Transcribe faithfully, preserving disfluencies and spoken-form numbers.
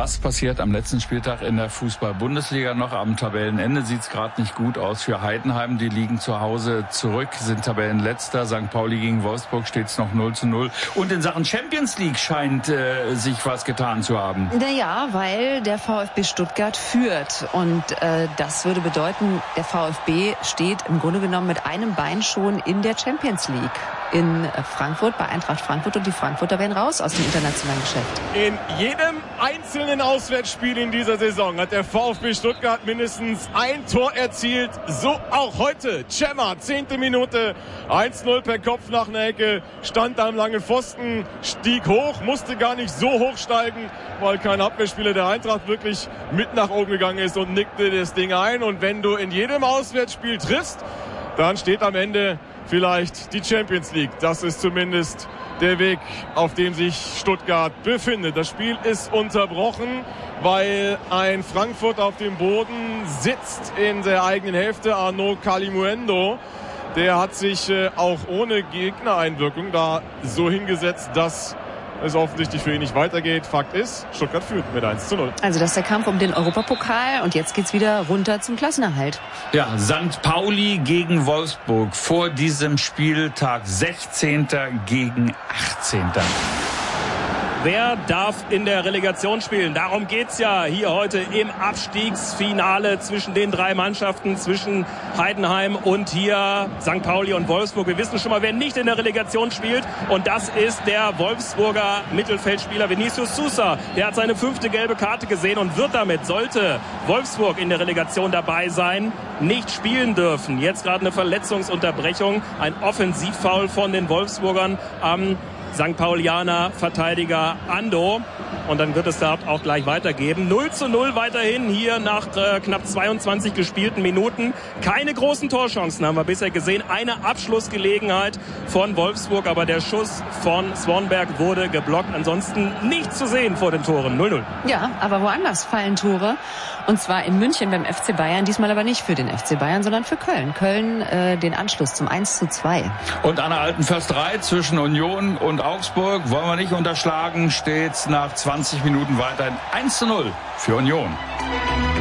Was passiert am letzten Spieltag in der Fußball-Bundesliga noch? Am Tabellenende sieht es gerade nicht gut aus für Heidenheim. Die liegen zu Hause zurück, sind Tabellenletzter. Sankt Pauli gegen Wolfsburg steht es noch null zu null. Und in Sachen Champions League scheint äh, sich was getan zu haben. Naja, weil der VfB Stuttgart führt. Und äh, das würde bedeuten, der VfB steht im Grunde genommen mit einem Bein schon in der Champions League. In Frankfurt, bei Eintracht Frankfurt, und die Frankfurter werden raus aus dem internationalen Geschäft. In jedem einzelnen Auswärtsspiel in dieser Saison hat der VfB Stuttgart mindestens ein Tor erzielt. So auch heute. Cemma, zehnte Minute, eins zu null per Kopf nach einer Ecke, stand am langen Pfosten, stieg hoch, musste gar nicht so hoch steigen, weil kein Abwehrspieler der Eintracht wirklich mit nach oben gegangen ist und nickte das Ding ein. Und wenn du in jedem Auswärtsspiel triffst, dann steht am Ende vielleicht die Champions League. Das ist zumindest der Weg, auf dem sich Stuttgart befindet. Das Spiel ist unterbrochen, weil ein Frankfurt auf dem Boden sitzt in der eigenen Hälfte. Arnaud Kalimuendo, der hat sich äh, auch ohne Gegnereinwirkung da so hingesetzt, dass es offensichtlich für ihn nicht weitergeht. Fakt ist, Stuttgart führt mit eins zu null. Also das ist der Kampf um den Europapokal und jetzt geht's wieder runter zum Klassenerhalt. Ja, Sankt Pauli gegen Wolfsburg vor diesem Spieltag sechzehnter gegen achtzehnter Wer darf in der Relegation spielen? Darum geht's ja hier heute im Abstiegsfinale zwischen den drei Mannschaften, zwischen Heidenheim und hier Sankt Pauli und Wolfsburg. Wir wissen schon mal, wer nicht in der Relegation spielt, und das ist der Wolfsburger Mittelfeldspieler Vinicius Sousa. Der hat seine fünfte gelbe Karte gesehen und wird damit, sollte Wolfsburg in der Relegation dabei sein, nicht spielen dürfen. Jetzt gerade eine Verletzungsunterbrechung, ein Offensivfoul von den Wolfsburgern am Sankt Paulianer Verteidiger Ando. Und dann wird es da auch gleich weitergeben. null zu null weiterhin hier nach äh, knapp zweiundzwanzig gespielten Minuten. Keine großen Torchancen haben wir bisher gesehen. Eine Abschlussgelegenheit von Wolfsburg, aber der Schuss von Swanberg wurde geblockt. Ansonsten nichts zu sehen vor den Toren. null null. Ja, aber woanders fallen Tore. Und zwar in München beim F C Bayern. Diesmal aber nicht für den F C Bayern, sondern für Köln. Köln äh, den Anschluss zum eins zu zwei. Und an der alten Försterei zwischen Union und Augsburg, wollen wir nicht unterschlagen, steht's nach zwanzig Minuten weiterhin eins zu null für Union.